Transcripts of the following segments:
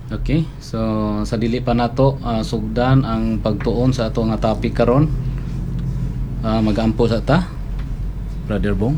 Okay, so sa dili pa nato sugdan ang pagtuon sa ato nga topic karon. Mag-ampo sa ta, Brother Bong.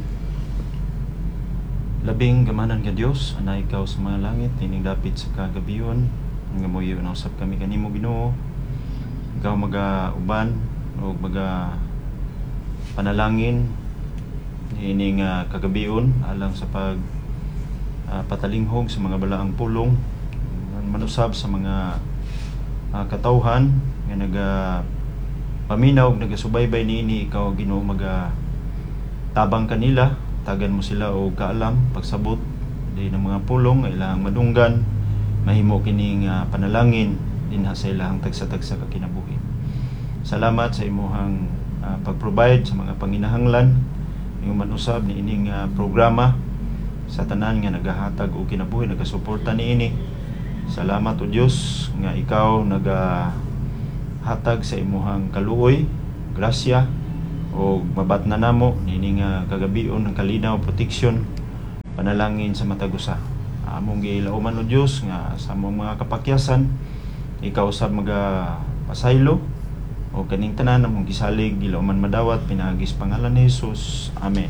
Labing gamanan ka Dios, ana ikaw sa mga langit, ining dapit sa kagabiyon, nga moyo na usab kami kanimo Ginoo. Ikaw maga-uban o maga panalangin ining kagabiyon alang sa pag patalinghog sa mga balaang pulong, manusab sa mga katawhan nga paminaw nagasubaybay niini ikaw Ginoo maga tabang kanila, tagan mo sila og kaalam pagsabot di ng mga pulong nga ilang madunggan, mahimo kining panalangin dinha sa ilang tagsa-tagsa ka kinabuhi. Salamat sa imuhang pag-provide sa mga panginahanglan yung manusab ni ining programa sa tanan nga nagahatag og kinabuhi, nagasuporta niini. Salamat o Dios nga ikaw nagahatag sa imuhang kaluoy, grasya o mabat na namo nining kagabion ng kalinaw, protection, panalangin sa matag usa. Among gilauman o Dios nga sa among mga kapakyasan ikaw sab pasaylo o kaning tanan among gisalig gilauman madawat pinaagis pangalan ni Jesus. Amen.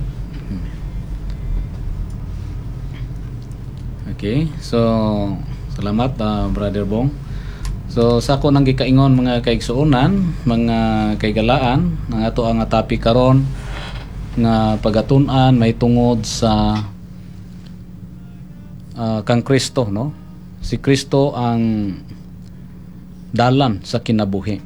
Okay, so salamat Brother Bong. So sa ako nang gikaingon mga kaigsuonan, mga kaigalaan, ang ato ang topic karon nga pagatun-an may tungod sa kang Kristo, no? Si Kristo ang dalan sa kinabuhi.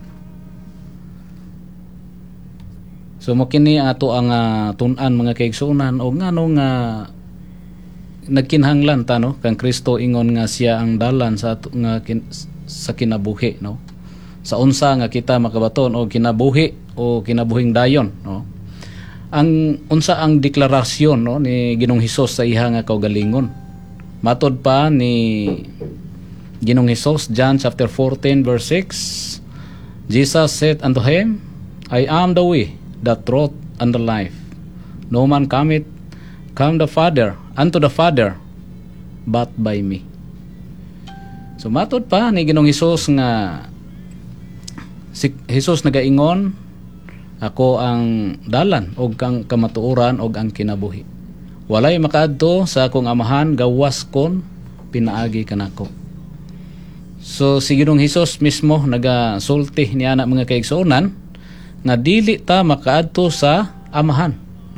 So mo kini ato ang tun-an mga kaigsuonan o ngano nga nagkinahanglan ta, no, kang Kristo ingon nga siya ang dalan sa sa kinabuhi, no, sa unsa nga kita makabaton o kinabuhi o kinabuhing dayon, no. Ang unsa ang deklarasyon, no, ni Ginoong Hesus sa iha nga kaugalingon matod pa ni Ginoong Hesus, John chapter 14 verse 6, Jesus said unto him, I am the way, the truth, and the life. No man come unto the Father but by me. So matod pa ni Ginoong Hesus nga si Hesus nagaingon, ako ang dalan og kang kamatuoran og ang kinabuhi. Walay makaadto sa akong amahan gawas kon pinaagi kanako. So si Ginoong Hesus mismo nagasulti niya na mga kaigsuonan nga dili ta makaadto sa amahan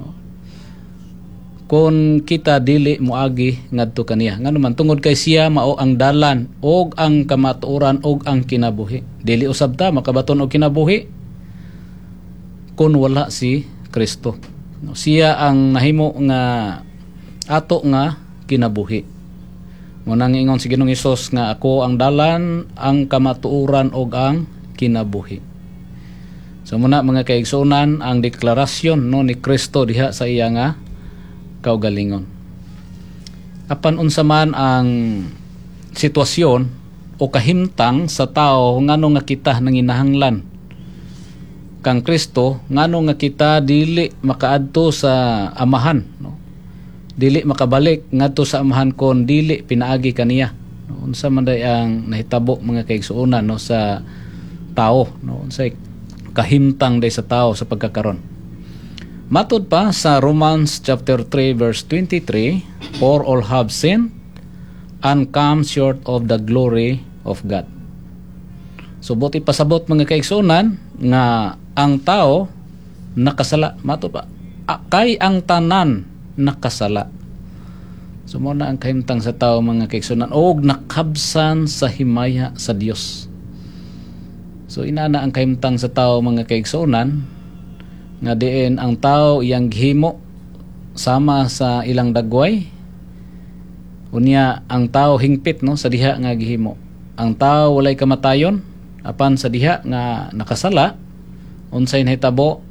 kung kita dili moagi ngadto kaniya. Ngano man tungod kay siya mao ang dalan og ang kamatuoran og ang kinabuhi. Dili usab ta makabaton og kinabuhi kun wala si Kristo. Siya ang nahimo nga ato nga kinabuhi. Mo nang ingon si Ginoong Hesus nga ako ang dalan, ang kamatuoran og ang kinabuhi. So muna mga kaigsuonan ang deklarasyon, no, ni Kristo diha sa iya nga kaugalingon. Apan unsa man ang sitwasyon o kahimtang sa tao ngano nga kita nanginahanglan kang Kristo, ngano nga kita dili makaadto sa amahan, no? Dili makabalik ngadto sa amahan kon dili pinaagi kaniya. No? Unsa man day ang nahitabo mga kaigsuonan, no, sa tao, no? Unsay kahimtang day sa tao sa pagkakaron. Matod pa sa Romans chapter 3 verse 23, for all have sinned and come short of the glory of God. So buti pasabot mga kaigsuonan nga ang tao nakasala. Matod pa kay ang tanan nakasala. So mo na ang kahimtang sa tao mga kaigsuonan og nakabsan sa himaya sa Dios. So inana ang kahimtang sa tao mga kaigsuonan nga diin ang tao iyang gihimo sama sa ilang dagway, unya ang tao hingpit, no, sa diha nga gihimo. Ang tao walay kamatayon apan sa diha nga nakasala unsay nahitabo,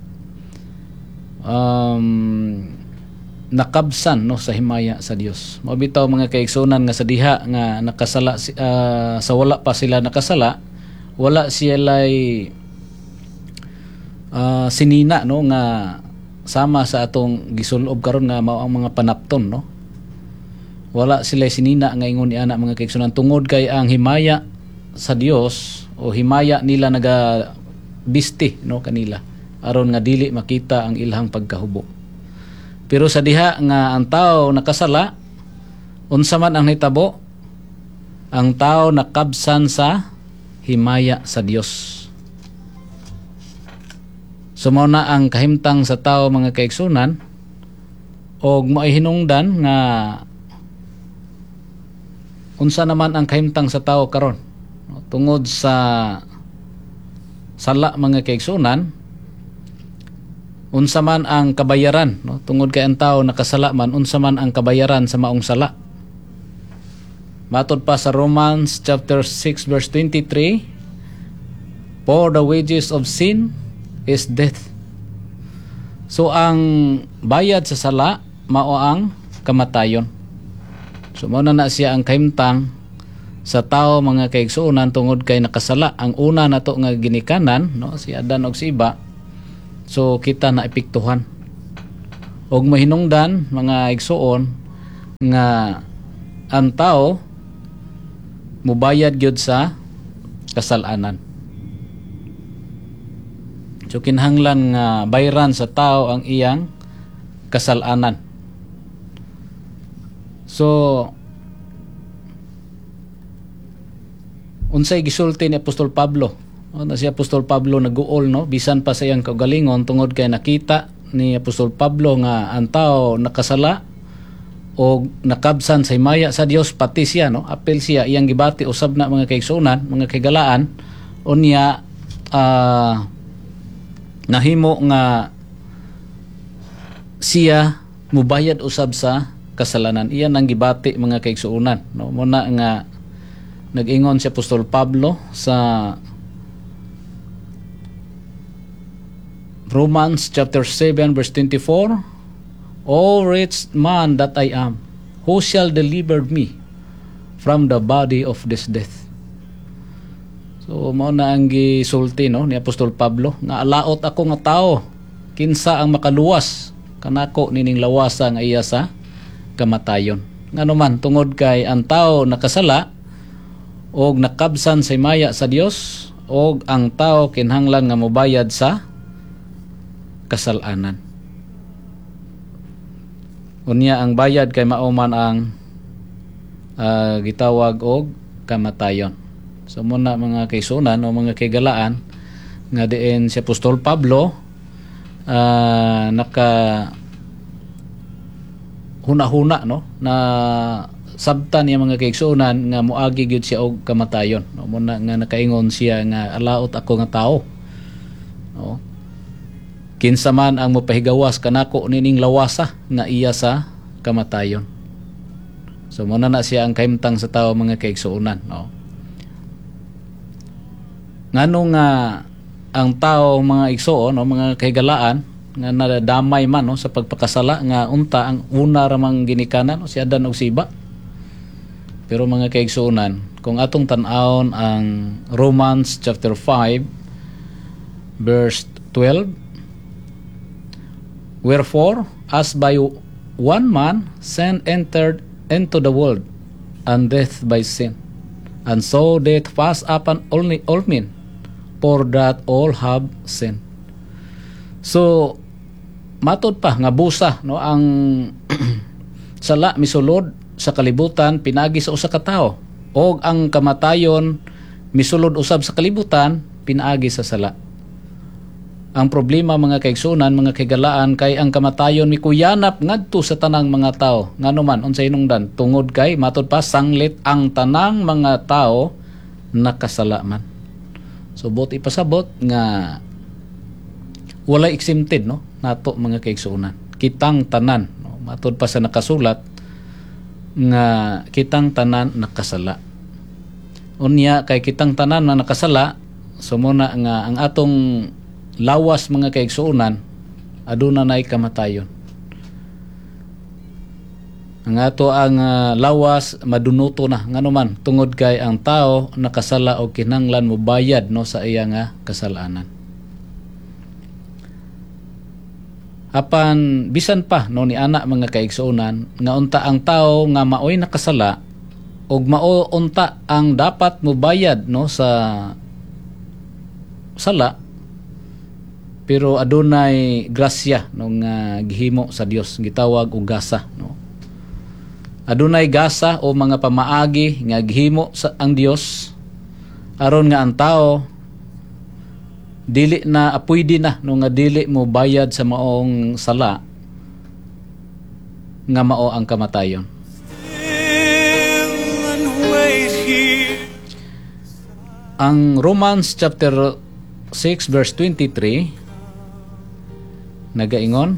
nakabsan, no, sa himaya sa Dios. Mabitaw mga kaigsuonan nga sa diha nga nakasala sa wala pa sila nakasala, wala sila'y sinina, no, nga sama sa atong gisulob karon nga mao ang mga panapton, no. wala sila sinina nga ingon ni ana mga kaigsunan, tungod kay ang himaya sa Dios o himaya nila naga bisti no kanila aron nga dili makita ang ilahang pagkahubo. Pero sa diha nga ang tao nakasala, unsa man ang hitabo, ang tao nakabsan sa himaya sa Dios. Sumo na ang kahimtang sa tao mga kaigsunan, og moay hinungdan nga unsa naman ang kahimtang sa tao karon tungod sa sala mga kaigsunan. Unsa man ang kabayaran no? Tungod kay ang tao nakasala man, unsa man ang kabayaran sa maong sala. Matod pa sa Romans chapter 6 verse 23, for the wages of sin is death. So ang bayad sa sala mao ang kamatayon. So mao na siya ang kahimtang sa tao mga kaigsuonan tungod kay nakasala. Ang una nato nga ginikanan no, si Adan og si Iba. So kita na epektuhan. Og mahinungdan mga igsuon nga ang tao mubayad gyud sa kasalanan. So kinahanglan nga bayran sa tao ang iyang kasalanan. So unsay gisulti ni Apostol Pablo? Na si Apostol Pablo naguol no, bisan pa sa iyang kaugalingon tungod kay nakita ni Apostol Pablo nga ang tao nakasala o nakabsan sa himaya sa Dios, pati siya no, apel siya iyang gibati usab na mga kaigsunan, mga kaigalaan, unya nahimo nga siya mubayad usab sa kasalanan. Iyan ang gibati mga kaigsuonan no, muna nga nag-ingon si Apostol Pablo sa Romans chapter 7 verse 24, O rich man that I am, who shall deliver me from the body of this death? So mao na ang gisulti no ni Apostol Pablo nga alaot ako nga tao, kinsa ang makaluwas kanako nining lawasa nga iya sa kamatayon. Ngano man tungod kay ang tao nakasala og nakabsan sa himaya sa Dios, og ang tao kinahanglan nga mobayad sa kasalanan. Unya ang bayad kay mao man ang gitawag og kamatayon. So muna mga kaigsuonan o mga kaigalaan nga diin si Apostol Pablo naka huna-huna no na sabtan niya mga kaigsuonan nga moagi gyud siya og kamatayon. No, muna nga nakaingon siya nga alaot ako nga tao. No. Kinsa man ang mopahigawas kanako nining lawasa nga iya sa kamatayon. So muna na siya ang kahimtang sa tao mga kaigsuonan no. Ngano nga ang tao mga igsuon no, mga kahigalaan nga nadamay man no sa pagpakasala nga unta ang una ramang ginikanan no, si Adan og si Iba. Pero mga kaigsuonan, kung atong tan-awon ang Romans chapter 5 verse 12, wherefore as by one man sin entered into the world, and death by sin, and so death passed upon all men, for that all have sinned. So matod pa nga busa no ang sala misulod sa kalibutan pinagi sa usa ka tawo, og ang kamatayon misulod usab sa kalibutan pinaagi sa sala. Ang problema mga kaigsunan, mga kaigalaan kay ang kamatayon mikuyanap ngadto sa tanang mga tao. Ngano man unsay hinungdan tungod kay matod pa sanglit ang tanang mga tao nakasala man. So bot ipasabot nga wala exempted no nato mga kaigsunan. Kitang tanan no, matod pa sa nakasulat nga kitang tanan nakasala. Unya kay kitang tanan na nakasala, sumuna nga ang atong lawas mga kaigsuonan aduna nay kamatayon. Ang ato ang lawas madunuto na ngano man tungod kay ang tao nakasala og kinahanglan mobayad no sa iya nga kasalanan. Apan bisan pa no ni ana mga kaigsuonan nga unta ang tao nga maoy nakasala ug mao unta ang dapat mobayad no sa sala, pero adunay grasya no nga gihimo sa Dios, gitawag og gasa no. Adunay gasa o mga pamaagi nga gihimo sa ang Dios aron nga ang tao dili na pwede na no nga dili mo bayad sa maong sala nga mao ang kamatayon. Ang Romans chapter 6 verse 23 nagaingon,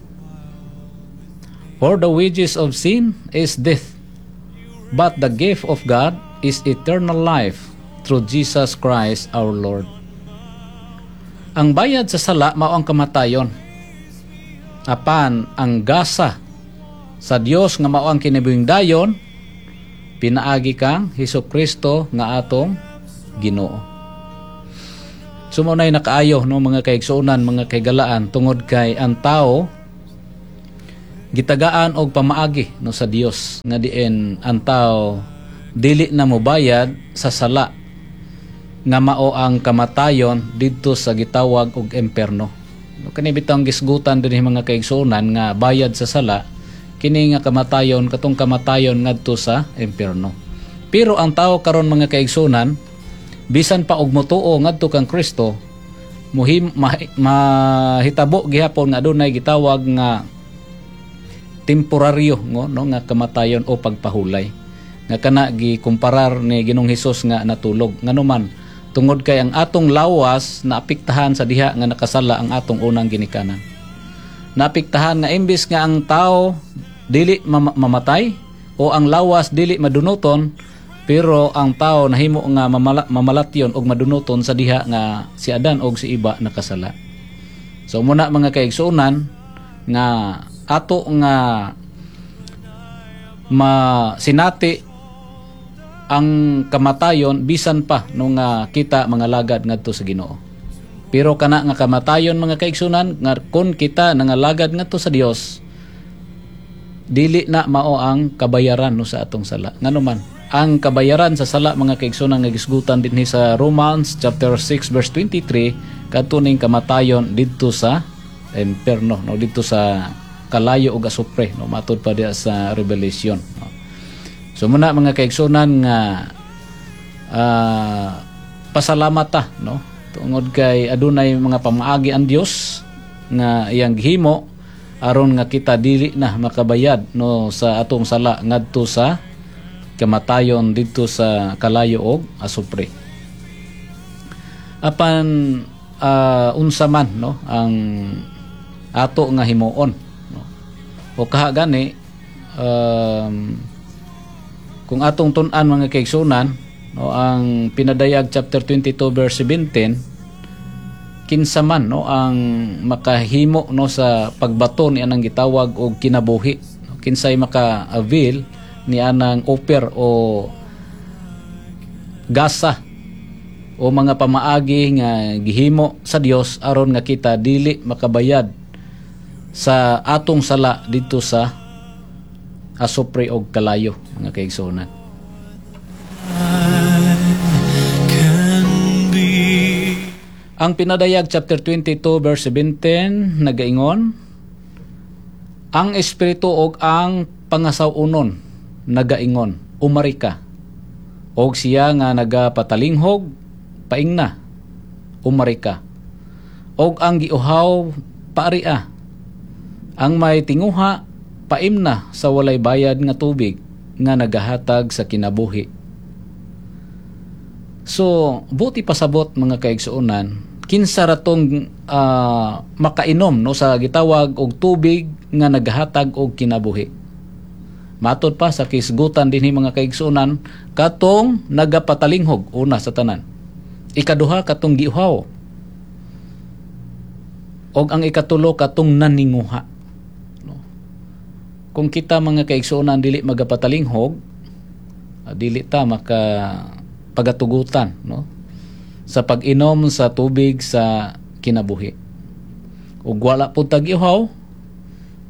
for the wages of sin is death, but the gift of God is eternal life through Jesus Christ our Lord. Ang bayad sa sala mao ang kamatayon. Apan ang gasa sa Dios nga mao ang kinabuhing dayon, pinaagi kang Hesukristo nga atong Ginoo. Sumunay nakaayo no mga kaigsuonan, mga kaigalaan, tungod kay ang tao gitagaan og pamaagi no sa Dios nga diin ang tao dili na mobayad sa sala nga mao ang kamatayon didto sa gitawag og imperno. Kani bitang gisgutan dinhi mga kaigsuonan nga bayad sa sala kini nga kamatayon katong kamatayon ngadto sa imperno. Pero ang tao karon mga kaigsuonan bisan pa og motuo ngadto kang Kristo mahitabo gihapon nga adunay gitawag nga temporaryo no nga kamatayon o pagpahulay nga kana gikumparar ni Ginoong Hesus nga natulog nganuman tungod kay ang atong lawas naapektahan sa diha nga nakasala ang atong unang ginikanan. Naapektahan nga imbis nga ang tao dili mamatay o ang lawas dili madunoton, pero ang tao nahimo nga mamalatyon og madunoton sa diha nga si Adan og si Iba nakasala. So muna mga kaigsuonan nga ato nga masinati ang kamatayon bisan pa nung kita mga lagad ngadto sa Ginoo. Pero kana nga kamatayon mga kaigsunan nga kun kita nangalagad ngadto sa Dios, dili na mao ang kabayaran no sa atong sala. Nganuman ang kabayaran sa sala mga kaigsunan nga gisgutan dinhi sa Romans chapter 6 verse 23 kadto ning kamatayon didto sa imperno no, didto sa kalayo ug asupre no, matud pa diha sa Revelation no. So muna mga kaigsunan nga pasalamat ta no tungod kay adunay mga pamaagi ang Dios nga iyang gihimo aron nga kita dili na makabayad no sa atong sala ngadto sa kamatayon didto sa kalayo og asupre. Apan unsa man no ang ato nga himuon no o kaha gani kung atong tun-an mga kaigsunan no ang pinadayag chapter 22 verse 17 kinsa man no ang makahimo no sa pagbato ni anang gitawag og kinabuhi no, kinsay maka-avail ni anang offer o gasa o mga pamaagi nga gihimo sa Dios aron nga kita dili makabayad sa atong sala dito sa asupre og kalayo mga kaigsuonan. Ang pinadayag chapter 22 verse 17 nagaingon, ang espiritu og ang pangasawunon nagaingon, umarika, og siya nga nagapatalinghog paingna, umarika, og ang giuhaw paaria, ang may tinguha paimna sa walay bayad nga tubig nga nagahatag sa kinabuhi. So buti pasabot mga kaigsuonan kinsa ratong makainom no sa gitawag og tubig nga nagahatag og kinabuhi. Matod pa sa kisgutan dinhi mga kaigsuonan katong nagapatalinghog una sa tanan, ikaduha katong giuhaw, og ang ikatulo katong naninguha. Kung kita mga kaigsuonan dili magapatalinghog, dili ta maka pagatugutan no sa pag-inom sa tubig sa kinabuhi. Ug wala pud tag iuhaw,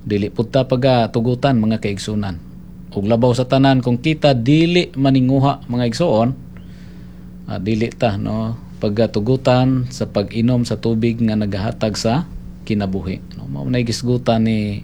dili pud ta pagatugutan mga kaigsunan. Ug labaw sa tanan kung kita dili maninguha mga igsoon, dili ta no pagatugutan sa pag-inom sa tubig nga nagahatag sa kinabuhi. No, mao nay gisgutan ni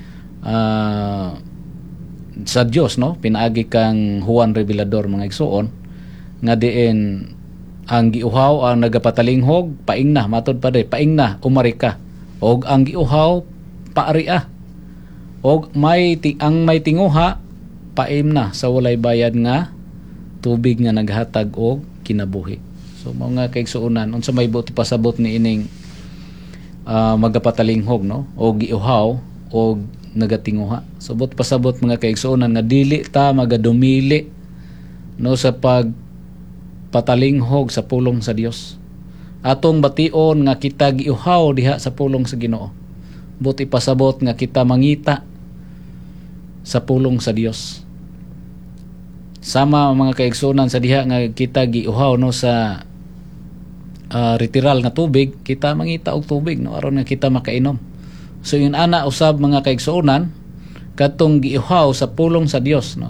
sa Dios, no, pinaagi kang Juan Revelador mga igsoon nga diin ang giuhaw ang nagapatalinghog paing na matod pa de paing na umarika, og ang giuhaw paaria, og ang may tinguha paim na sa walay bayad nga tubig nga naghatag og kinabuhi. So mga kaigsuonan, unsa may buti pasabot ni ining magapatalinghog, no, og giuhaw og nagatinguha. So buti pasabot mga kaigsuonan nga dili ta magadumili no sa pagpatalinghog sa pulong sa Dios. Atong bation nga kita giuhaw diha sa pulong sa Ginoo. Buti pasabot nga kita mangita sa pulong sa Dios. Sama mga kaigsunan sa diha nga kita giuhaw no sa literal nga tubig, kita mangita og tubig no aron nga kita makainom. So yun ana usab mga kaigsunan katong giuhaw sa pulong sa Dios, no.